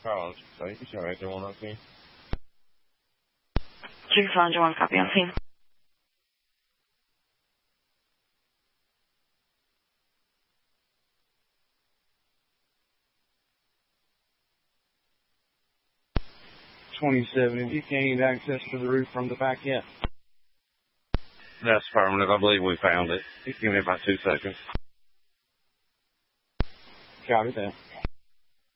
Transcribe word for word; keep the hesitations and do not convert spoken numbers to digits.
Carl, sorry, you sure Ranger one on scene? Chief Ranger one, copy on scene. twenty-seven, have you gained access to the roof from the back yet? That's affirmative. I believe we found it. Give me about two seconds. Copy that.